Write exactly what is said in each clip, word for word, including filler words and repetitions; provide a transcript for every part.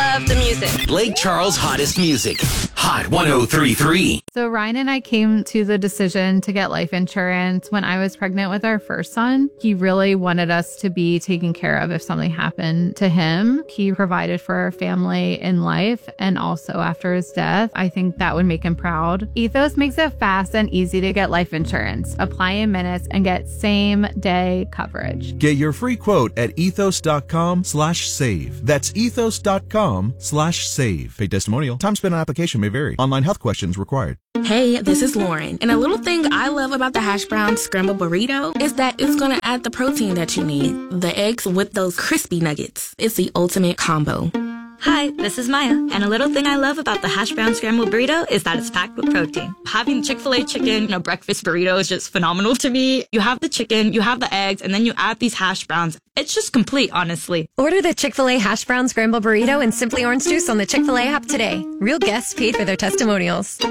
love the music. Lake Charles' hottest music. Hot one oh three point three. So Ryan and I came to the decision to get life insurance when I was pregnant with our first son. He really wanted us to be taken care of if something happened to him. He provided for our family in life and also after his death. I think that would make him proud. Ethos makes it fast and easy to get life insurance. Apply in minutes and get same day coverage. Get your free quote at ethos.com slash save. That's ethos.com slash save. Paid testimonial. Time spent on application may vary. Online health questions required. Hey, this is Lauren. And a little thing I love about the hash brown scramble burrito is that it's going to add the protein that you need. The eggs with those crispy nuggets. It's the ultimate combo. Hi, this is Maya, and a little thing I love about the hash brown scrambled burrito is that it's packed with protein. Having Chick-fil-A chicken in a breakfast burrito is just phenomenal to me. You have the chicken, you have the eggs, and then you add these hash browns. It's just complete, honestly. Order the Chick-fil-A hash brown scrambled burrito and Simply Orange Juice on the Chick-fil-A app today. Real guests paid for their testimonials.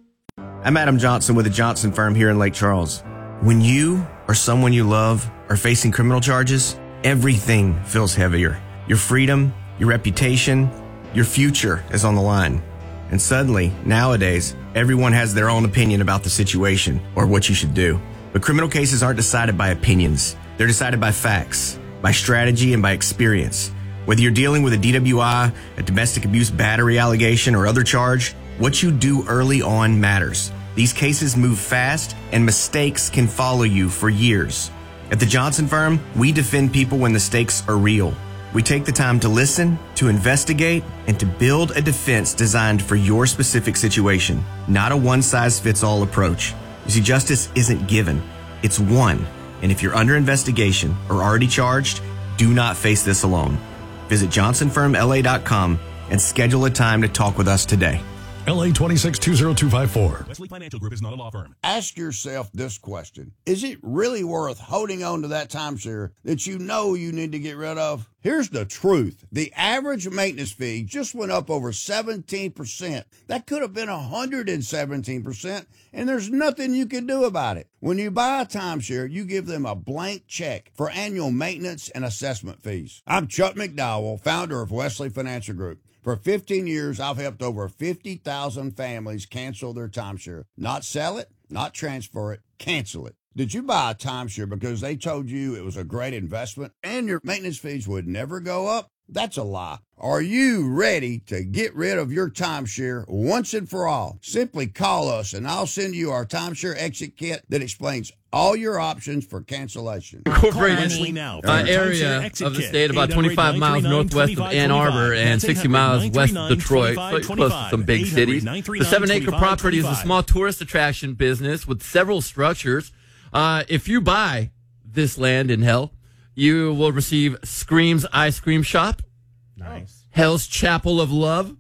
I'm Adam Johnson with the Johnson Firm here in Lake Charles. When you or someone you love are facing criminal charges, everything feels heavier. Your freedom, your reputation, your future is on the line. And suddenly, nowadays, everyone has their own opinion about the situation or what you should do. But criminal cases aren't decided by opinions. They're decided by facts, by strategy, and by experience. Whether you're dealing with a D W I, a domestic abuse battery allegation, or other charge, what you do early on matters. These cases move fast, and mistakes can follow you for years. At the Johnson Firm, we defend people when the stakes are real. We take the time to listen, to investigate, and to build a defense designed for your specific situation, not a one-size-fits-all approach. You see, justice isn't given, it's won. And if you're under investigation or already charged, do not face this alone. Visit johnson firm l a dot com and schedule a time to talk with us today. L A twenty-six two zero two five four. Wesley Financial Group is not a law firm. Ask yourself this question. Is it really worth holding on to that timeshare that you know you need to get rid of? Here's the truth. The average maintenance fee just went up over seventeen percent. That could have been one hundred seventeen percent, and there's nothing you can do about it. When you buy a timeshare, you give them a blank check for annual maintenance and assessment fees. I'm Chuck McDowell, founder of Wesley Financial Group. For fifteen years, I've helped over fifty thousand families cancel their timeshare. Not sell it, not transfer it, cancel it. Did you buy a timeshare because they told you it was a great investment and your maintenance fees would never go up? That's a lie. Are you ready to get rid of your timeshare once and for all? Simply call us and I'll send you our timeshare exit kit that explains all your options for cancellation. Incorporated uh, area of the state, about twenty-five miles northwest of Ann Arbor and sixty miles west of Detroit, so close to some big cities. The seven-acre property is a small tourist attraction business with several structures. Uh, if you buy this land in hell, you will receive Scream's Ice Cream Shop, nice, Hell's Chapel of Love,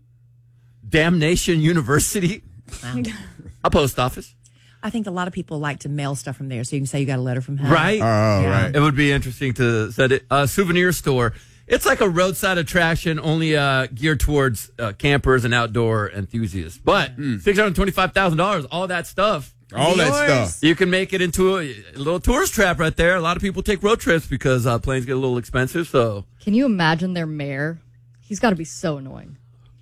Damnation University, Wow. a post office. I think a lot of people like to mail stuff from there, so you can say you got a letter from hell. Right? Oh, yeah. Right. It would be interesting to set it. A souvenir store. It's like a roadside attraction, only uh, geared towards uh, campers and outdoor enthusiasts. But mm. six hundred twenty-five thousand dollars, all that stuff. All that stuff. You can make it into a, a little tourist trap right there. A lot of people take road trips because uh, planes get a little expensive. So, can you imagine their mayor? He's got to be so annoying.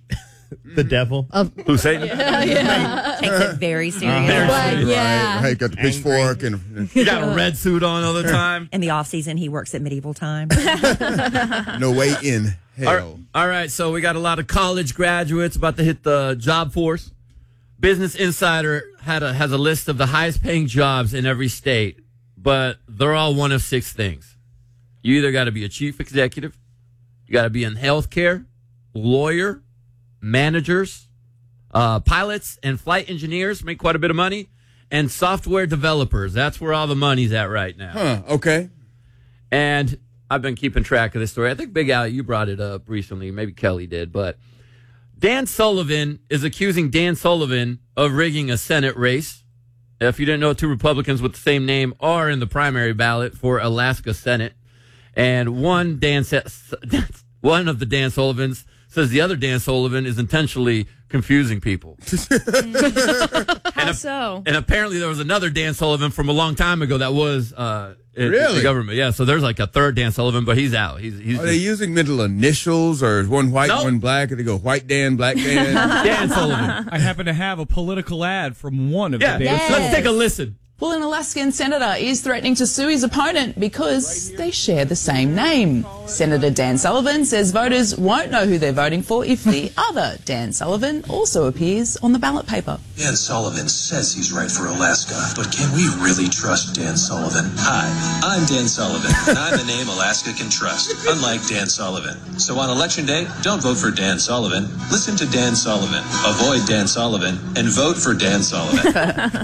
The devil? Of, Hussein? Yeah, yeah. Takes it very serious. Uh, like, yeah. Right. Hey, got the pitchfork. and He got a red suit on all the time. In the off season, he works at medieval times. No way in hell. All, all right, so we got a lot of college graduates about to hit the job force. Business Insider had a, has a list of the highest paying jobs in every state, but they're all one of six things. You either got to be a chief executive, you got to be in healthcare, lawyer, managers, uh, pilots and flight engineers make quite a bit of money, and software developers. That's where all the money's at right now. Huh, okay. And I've been keeping track of this story. I think, Big Al, you brought it up recently. Maybe Kelly did, but Dan Sullivan is accusing Dan Sullivan of rigging a Senate race. If you didn't know, two Republicans with the same name are in the primary ballot for Alaska Senate. And one Dan, one of the Dan Sullivans says the other Dan Sullivan is intentionally confusing people. How and, so? And apparently there was another Dan Sullivan from a long time ago that was uh, in Really? the government. Yeah, so there's like a third Dan Sullivan, but he's out. He's he's Are they using middle initials or is one white, Nope. one black? And they go white Dan, black Dan. Dan Sullivan. I happen to have a political ad from one of Yeah, the yes. Let's take a listen. Well, an Alaskan senator is threatening to sue his opponent because they share the same name. Senator Dan Sullivan says voters won't know who they're voting for if the other Dan Sullivan also appears on the ballot paper. Dan Sullivan says he's right for Alaska, but can we really trust Dan Sullivan? Hi, I'm Dan Sullivan, and I'm the name Alaska can trust, unlike Dan Sullivan. So on Election Day, don't vote for Dan Sullivan. Listen to Dan Sullivan, avoid Dan Sullivan, and vote for Dan Sullivan.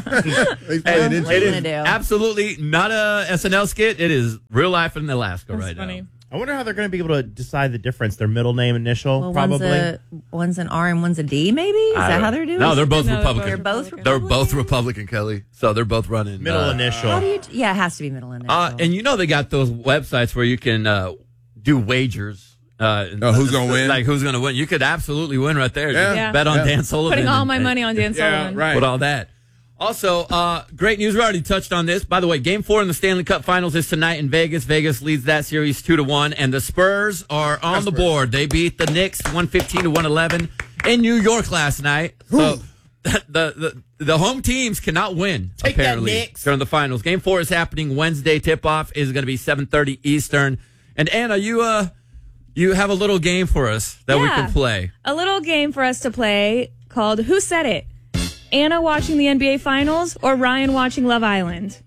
And it is absolutely not a S N L skit. It is real life in Alaska right now. I wonder how they're going to be able to decide the difference. Their middle name initial, Well, probably. One's, a, one's an R and one's a D, maybe? Is I that don't- how they're doing No, it? they're both No, Republican. They're both They're both Republican, Kelly. So they're both running Middle uh, initial. How do you, yeah, it has to be middle initial. Uh, and you know they got those websites where you can uh, do wagers. Uh, Oh, who's gonna win? Like who's going to win? You could absolutely win right there. Yeah. Just Yeah. bet on Yeah. Dan Sullivan. Putting all and- my money on Dan Sullivan. right. Put all that. Also, uh, great news. We already touched on this. By the way, Game Four in the Stanley Cup Finals is tonight in Vegas. Vegas leads that series two to one, and the Spurs are on the board. They beat the Knicks one fifteen to one eleven in New York last night. So the, the the the home teams cannot win Take that, apparently Knicks. during the finals. Game Four is happening Wednesday. Tip off is going to be seven thirty Eastern. And Anna, you uh, you have a little game for us that we Yeah. can play. A little game for us to play called Who Said It? Anna watching the N B A Finals or Ryan watching Love Island?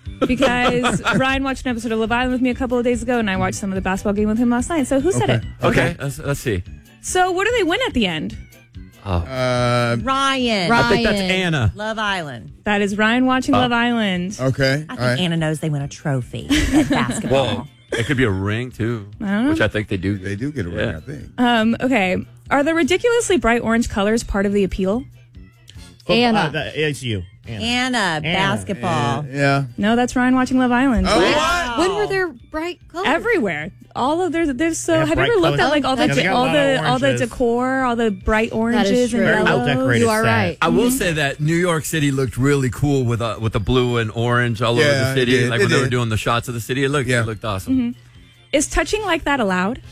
Because Ryan watched an episode of Love Island with me a couple of days ago, and I watched some of the basketball game with him last night. So who said it? Okay, let's, let's see. So what do they win at the end? Oh. Uh, Ryan. I think that's Anna. Love Island. That is Ryan watching Oh. Love Island. Okay. I think Anna knows they win a trophy at basketball. Well, it could be a ring too, I don't know. which I think they do. They do get a ring, Yeah. I think. Um, okay. Are the ridiculously bright orange colors part of the appeal? Anna. Uh, that- it's you. Anna. Anna, basketball. Yeah. No, that's Ryan watching Love Island. Oh, Wow. When were there bright colors? Everywhere. All of there's there's so Yeah, have you bright ever looked colors. at like all the Yeah, they got a all lot the of all the oranges. decor, all the bright oranges and true. Very well yellows? decorated. You are set. right. I will say that New York City looked really cool with uh, with the blue and orange all over Yeah, the it city. did. Like It when they were did. doing the shots of the city, it looked Yeah. it looked awesome. Mm-hmm. Is touching like that allowed?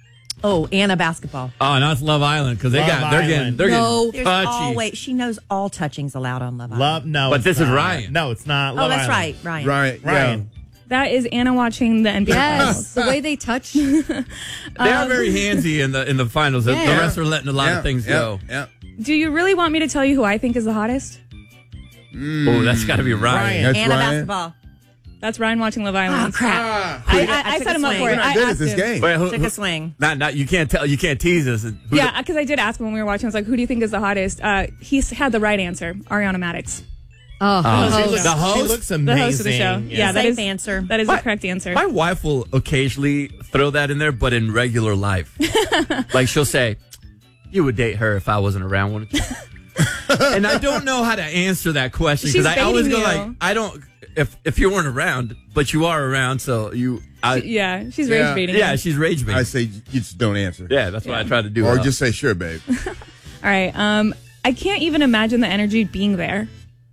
Oh, Anna basketball. Oh, now it's Love Island because they Love got they're getting Island. they're No. getting There's touchy. always, she knows all touching's allowed on Love Island. Love, no. But it's this is not. Ryan. No, it's not. Oh, Love that's Island. right, Ryan. Right. Ryan. That is Anna watching the N B A Yes, Finals. the way they touch. They are very handsy in the in the finals. The- The Yeah. rest are letting a lot Yeah. of things yeah. go. Yeah. Do you really want me to tell you who I think is the hottest? Oh, that's got to be Ryan. Ryan. That's Anna Ryan. basketball. That's Ryan watching Love Island. Oh, crap. Ah. I, I, I I took set a him up swing. for it. We're not I good at asked this him. game. Wait, who, Took who- a swing. Not, not you can't tell you can't tease us. Who's Yeah, because I did ask him when we were watching. I was like, "Who do you think is the hottest?" Uh, he had the right answer, Ariana Madix, Oh, Oh, the she host. looks- the host? She looks the amazing. host of the show. Yeah, that Safe is answer. That is What? the correct answer. My wife will occasionally throw that in there, but in regular life. Like she'll say, you would date her if I wasn't around, wouldn't you? And I don't know how to answer that question She's because I always go baiting like, you. I don't, if if you weren't around, but you are around, so you, I, yeah, she's Yeah. rage baiting. yeah, you. she's rage baiting. I say you just don't answer. Yeah, that's what I try to do. Or Uh, just say, sure, babe. All right. Um, I can't even imagine the energy being there.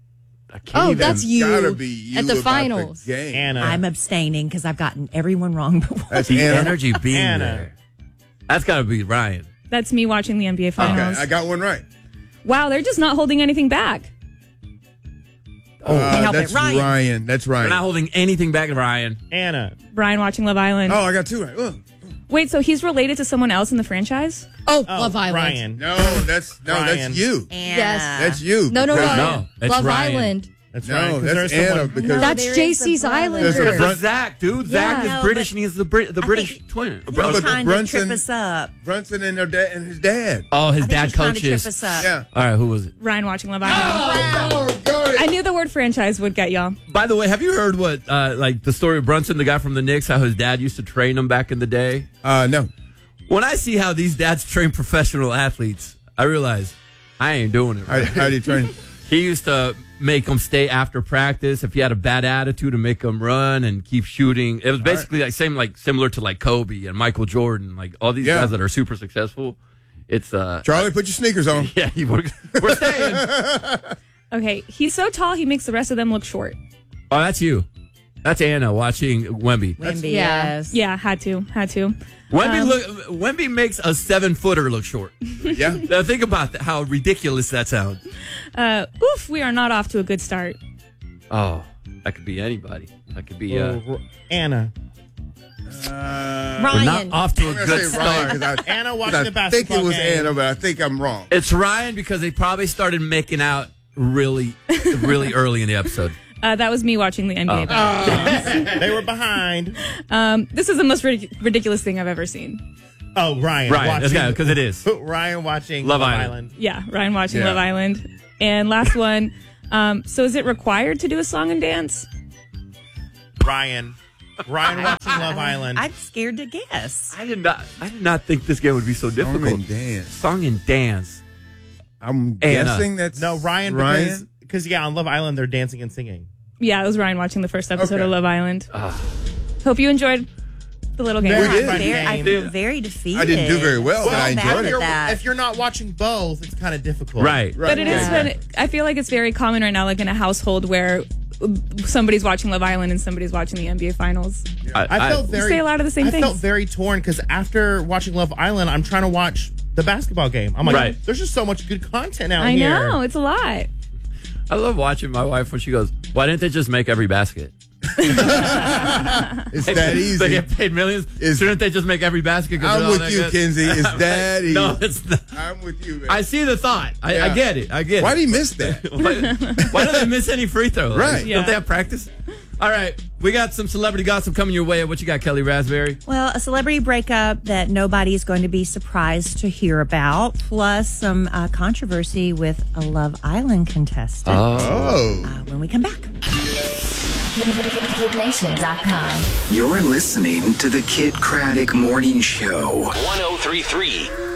I can't Oh, even- that's you Gotta be you at the about finals. The game. Anna. I'm abstaining because I've gotten everyone wrong before. That's the Anna. energy being Anna. there. That's got to be Ryan. That's me watching the N B A Okay, Finals. I got one right. Wow, they're just not holding anything back. Oh, help it. that's Ryan. Ryan. That's We're Ryan. not holding anything back, Ryan. Anna. Brian watching Love Island. Oh, I got two right. Oh. Wait, so he's related to someone else in the franchise? Oh, Oh, Love Island. Ryan. No, that's no, Ryan. that's you. Anna. Yes. That's you. No, no, no. Because- No, it's Love Ryan. Island. That's No, Ryan. 'cause that's there's Anna someone- because That's there J is C's a brother. Islander. There's a Because Brun- of Zach, dude. Yeah. Zach is No, British but- and he's the, Brit- the I British think- twin. He's brother. trying Brunson- to trip us up. Brunson and their dad and his dad. Oh, his I think dad he's trying to trip coaches. us up. Yeah. All right, who was it? Ryan watching Love Island. Oh, got it. I knew the word franchise would get y'all. By the way, have you heard what, uh, like, the story of Brunson, the guy from the Knicks, how his dad used to train him back in the day? Uh, no. When I see how these dads train professional athletes, I realize I ain't doing it. How, how do you train? He used to make them stay after practice if he had a bad attitude and make them run and keep shooting. It was basically like same like similar to like Kobe and Michael Jordan, like all these Yeah. guys that are super successful. It's uh Charlie, put your sneakers on. yeah, you, we're, we're staying. Okay, he's so tall he makes the rest of them look short. Oh, that's you. That's Anna watching Wemby. Wemby, Yeah. yes. Yeah, had to, had to. Wemby Um, look. Wemby makes a seven footer look short. Yeah. Now think about that, how ridiculous that sounds. Uh, oof, we are not off to a good start. Oh, that could be anybody. That could be uh, Oh, Anna. Uh, we're not off to a I'm gonna good say Ryan, start. 'cause I, Anna 'cause watching I the basketball think it was game. Anna, but I think I'm wrong. It's Ryan because they probably started making out really, really early in the episode. Uh, that was me watching the N B A. Oh. finals. They were behind. Um, this is the most ridic- ridiculous thing I've ever seen. Oh, Ryan. Ryan, watching, because it is. Ryan watching Love Love, Island. Island. Yeah, Ryan watching Yeah. Love Island. And last one. Um, so is it required to do a song and dance? Ryan. Ryan watching Love Island. I'm scared to guess. I did not. I did not think this game would be so difficult. Song and dance. Song and dance. I'm Anna. guessing that's No, Ryan, Ryan? because, because, yeah, on Love Island, they're dancing and singing. Yeah, it was Ryan watching the first episode Okay. of Love Island. Ah. Hope you enjoyed the little game. We did. Very, I Game. feel very defeated. I didn't do very well, but Well, I mad enjoyed at it. You're- that. if you're not watching both, it's kind of difficult. Right. Right. But it is. Yeah. Fun. I feel like it's very common right now, like in a household where somebody's watching Love Island and somebody's watching the N B A Finals. I felt very. say a lot of the same I things. felt very torn because after watching Love Island, I'm trying to watch the basketball game. I'm like, Right. there's just so much good content out I here. know it's a lot. I love watching my wife when she goes, "Why didn't they just make every basket?" It's that They easy. get paid millions. Is- Shouldn't they just make every basket? 'Cause I'm they're all with that you, good? Kenzie. It's that easy. No, it's not. I'm with you, man. I see the thought. I, I Yeah. get it. I get Why it. do you miss that? why, why don't they miss any free throws? Right. Don't Yeah. they have practice? All right. We got some celebrity gossip coming your way. What you got, Kelly Raspberry? Well, a celebrity breakup that nobody is going to be surprised to hear about, plus some uh, controversy with a Love Island contestant. Oh. Uh, when we come back. Kid Nation dot com. You're listening to the Kid Craddock Morning Show. one oh three point three